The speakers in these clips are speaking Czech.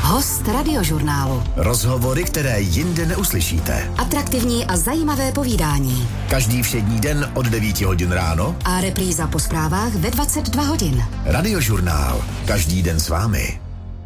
Host Radiožurnálu. Rozhovory, které jinde neuslyšíte. Atraktivní a zajímavé povídání. Každý všední den od 9 hodin ráno. A repríza po zprávách ve 22 hodin. Radiožurnál. Každý den s vámi.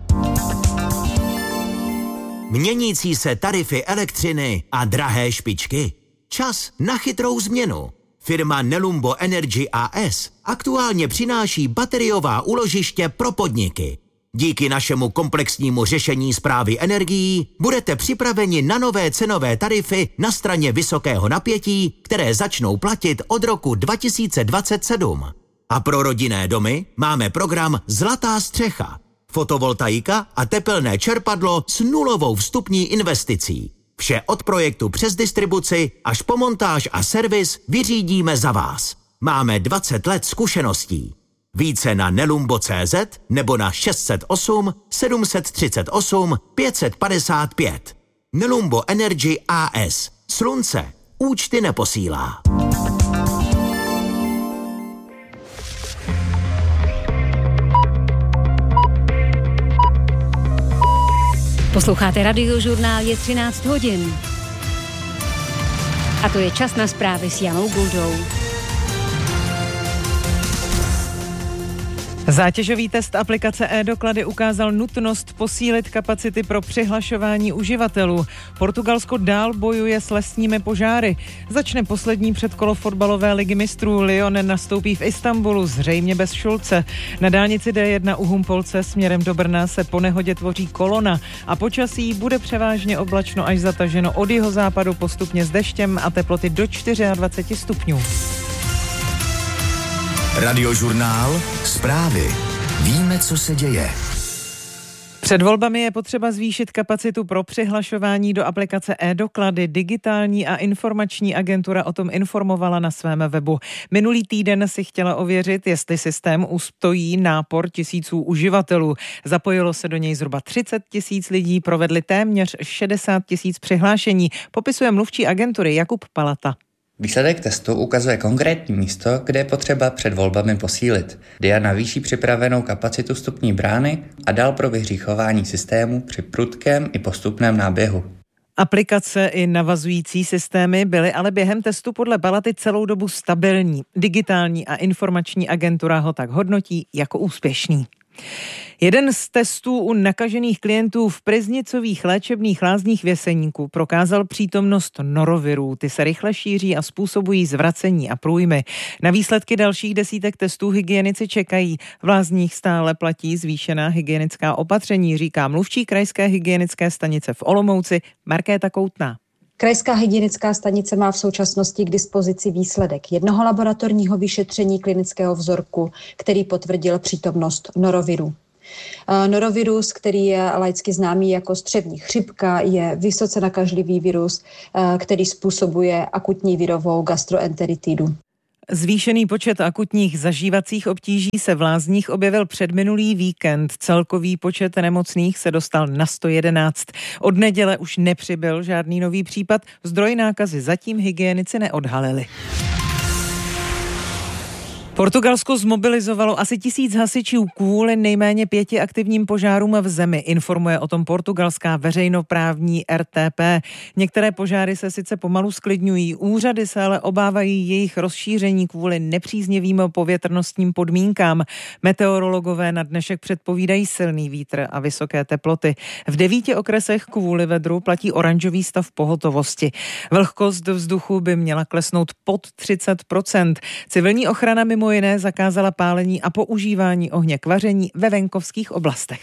Měnící se tarify elektřiny a drahé špičky. Čas na chytrou změnu. Firma Nelumbo Energy AS aktuálně přináší bateriová úložiště pro podniky. Díky našemu komplexnímu řešení správy energií budete připraveni na nové cenové tarify na straně vysokého napětí, které začnou platit od roku 2027. A pro rodinné domy máme program Zlatá střecha, fotovoltaika a tepelné čerpadlo s nulovou vstupní investicí. Vše od projektu přes distribuci až po montáž a servis vyřídíme za vás. Máme 20 let zkušeností. Více na nelumbo.cz nebo na 608 738 555. Nelumbo Energy AS. Slunce účty neposílá. Posloucháte Radiožurnál, je 13 hodin. A to je čas na zprávy s Janou Guldou. Zátěžový test aplikace e-doklady ukázal nutnost posílit kapacity pro přihlašování uživatelů. Portugalsko dál bojuje s lesními požáry. Začne poslední předkolo fotbalové ligy mistrů. Lyon nastoupí v Istanbulu, zřejmě bez Šulce. Na dálnici D1 u Humpolce směrem do Brna se po nehodě tvoří kolona a počasí bude převážně oblačno až zataženo, od jihozápadu postupně s deštěm a teploty do 24 stupňů. Radiožurnál. Zprávy. Víme, co se děje. Před volbami je potřeba zvýšit kapacitu pro přihlašování do aplikace e-doklady. Digitální a informační agentura o tom informovala na svém webu. Minulý týden si chtěla ověřit, jestli systém ustojí nápor tisíců uživatelů. Zapojilo se do něj zhruba 30 000 lidí, provedli téměř 60 000 přihlášení, popisuje mluvčí agentury Jakub Palata. Výsledek testu ukazuje konkrétní místo, kde je potřeba před volbami posílit. DIA navýší připravenou kapacitu vstupní brány a dál pro vyhříchování systému při prudkém i postupném náběhu. Aplikace i navazující systémy byly ale během testu podle Palaty celou dobu stabilní. Digitální a informační agentura ho tak hodnotí jako úspěšný. Jeden z testů u nakažených klientů v Pryznicových léčebných lázních v Jeseníku prokázal přítomnost norovirů. Ty se rychle šíří a způsobují zvracení a průjmy. Na výsledky dalších desítek testů hygienici čekají. V lázních stále platí zvýšená hygienická opatření, říká mluvčí krajské hygienické stanice v Olomouci Markéta Koutná. Krajská hygienická stanice má v současnosti k dispozici výsledek jednoho laboratorního vyšetření klinického vzorku, který potvrdil přítomnost noroviru. Norovirus, který je laicky známý jako střevní chřipka, je vysoce nakažlivý virus, který způsobuje akutní virovou gastroenteritidu. Zvýšený počet akutních zažívacích obtíží se v lázních objevil předminulý víkend. Celkový počet nemocných se dostal na 111. Od neděle už nepřibyl žádný nový případ. Zdroj nákazy zatím hygienici neodhalili. Portugalsko zmobilizovalo asi 1000 hasičů kvůli nejméně 5 aktivním požárům v zemi. Informuje o tom portugalská veřejnoprávní RTP. Některé požáry se sice pomalu sklidňují, úřady se ale obávají jejich rozšíření kvůli nepříznivým povětrnostním podmínkám. Meteorologové na dnešek předpovídají silný vítr a vysoké teploty. V 9 okresech kvůli vedru platí oranžový stav pohotovosti. Vlhkost vzduchu by měla klesnout pod 30%. Civilní ochrana mimo jiné zakázala pálení a používání ohně k vaření ve venkovských oblastech.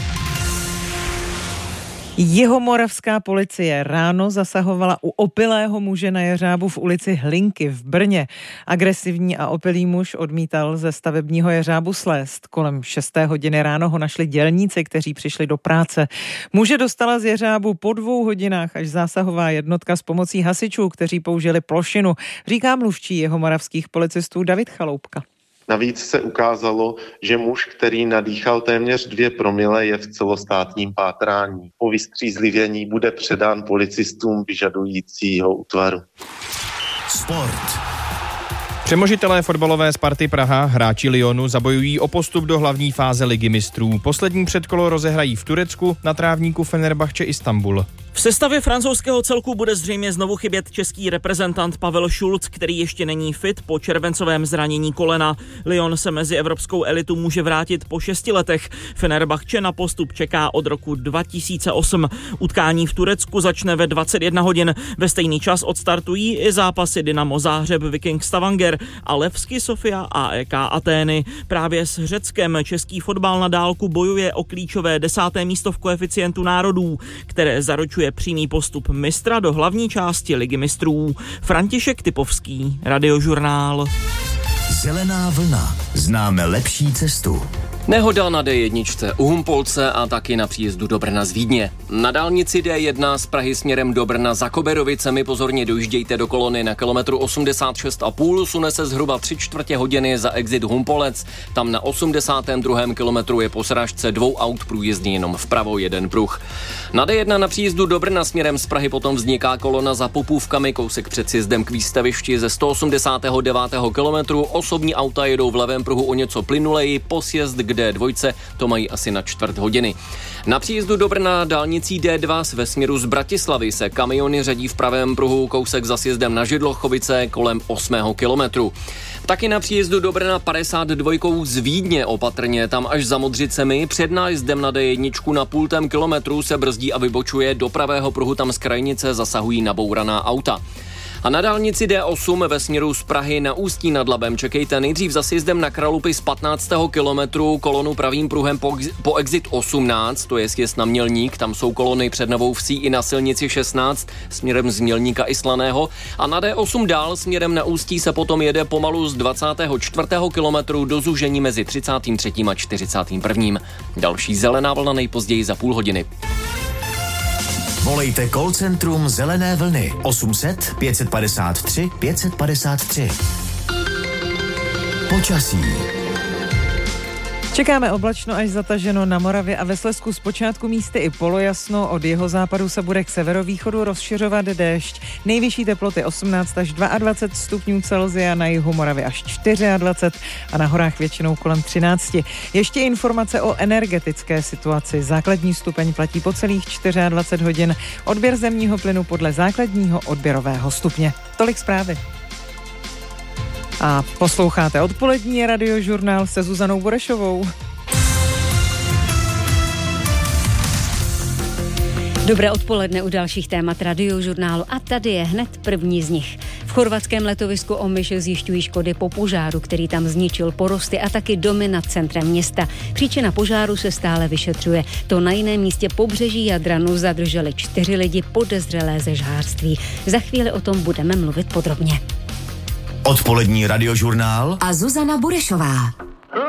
Jihomoravská policie ráno zasahovala u opilého muže na jeřábu v ulici Hlinky v Brně. Agresivní a opilý muž odmítal ze stavebního jeřábu slézt. Kolem 6. hodiny ráno ho našli dělníci, kteří přišli do práce. Muže dostala z jeřábu po 2 hodinách až zásahová jednotka s pomocí hasičů, kteří použili plošinu, říká mluvčí jihomoravských policistů David Chaloupka. Navíc se ukázalo, že muž, který nadýchal téměř 2 promile, je v celostátním pátrání. Po vystřízlivění bude předán policistům vyžadujícího útvaru. Sport. Přemožitelé fotbalové Sparty Praha, hráči Lyonu, zabojují o postup do hlavní fáze Ligy mistrů. Poslední předkolo rozehrají v Turecku na trávníku Fenerbahče Istanbul. V sestavě francouzského celku bude zřejmě znovu chybět český reprezentant Pavel Šulc, který ještě není fit po červencovém zranění kolena. Lyon se mezi evropskou elitu může vrátit po 6 letech. Fenerbahče na postup čeká od roku 2008. Utkání v Turecku začne ve 21 hodin. Ve stejný čas odstartují i zápasy Dynamo Záhřeb, Viking Stavanger a Levski Sofia AEK Atény. Právě s Řeckem český fotbal na dálku bojuje o klíčové 10. místo v koeficientu národů, které zaručuje přímý postup mistra do hlavní části Ligy mistrů. František Typovský, Radiožurnál. Zelená vlna. Známe lepší cestu. Nehoda na D1 u Humpolce a taky na příjezdu do Brna z Vídně. Na dálnici D1 z Prahy směrem do Brna za Koberovicemi pozorně dojíždějte do kolony na kilometru 86,5, sune se zhruba 3/4 hodiny za exit Humpolec. Tam na 82. kilometru je po srážce 2 aut průjezdný jenom vpravo, jeden pruh. Na D1 na příjezdu do Brna směrem z Prahy potom vzniká kolona za Popůvkami, kousek před sjezdem k výstavišti ze 189. kilometru. Osobní auta jedou v levém pruhu o něco plynuleji, po sjezd k D2 to mají asi na 1/4 hodiny. Na příjezdu do Brna dálnicí D2 ve směru z Bratislavy se kamiony řadí v pravém pruhu kousek za sjezdem na Židlochovice kolem 8. kilometru. Taky na příjezdu do Brna 52 z Vídně opatrně, tam až za Modřicemi, před nájezdem na D1 na 0,5 kilometru se brzdí a vybočuje, do pravého pruhu tam z krajnice zasahují nabouraná auta. A na dálnici D8 ve směru z Prahy na Ústí nad Labem čekejte nejdřív za sjezdem na Kralupy z 15. kilometru kolonu pravým pruhem po exit 18, to je sjezd na Mělník, tam jsou kolony před Novou Vsí i na silnici 16 směrem z Mělníka i Slaného a na D8 dál směrem na Ústí se potom jede pomalu z 24. kilometru do zúžení mezi 33. a 41. Další zelená vlna nejpozději za půl hodiny. Volejte call centrum Zelené vlny 800 553 553. Počasí. Čekáme oblačno až zataženo na Moravě a ve Slezsku zpočátku místy i polojasno, od jihozápadu se bude k severovýchodu rozšiřovat déšť. Nejvyšší teploty 18 až 22 stupňů Celsia, na jihu Moravy až 24 a na horách většinou kolem 13. Ještě informace o energetické situaci. Základní stupeň platí po celých 24 hodin. Odběr zemního plynu podle základního odběrového stupně. Tolik zprávy. A posloucháte odpolední Radiožurnál se Zuzanou Burešovou. Dobré odpoledne u dalších témat Radiožurnálu a tady je hned první z nich. V chorvatském letovisku Omiš zjišťují škody po požáru, který tam zničil porosty a taky domy nad centrem města. Příčina požáru se stále vyšetřuje. To na jiném místě pobřeží Jadranu zadrželi 4 lidi podezřelé ze žhářství. Za chvíli o tom budeme mluvit podrobně. Odpolední Radiožurnál a Zuzana Burešová.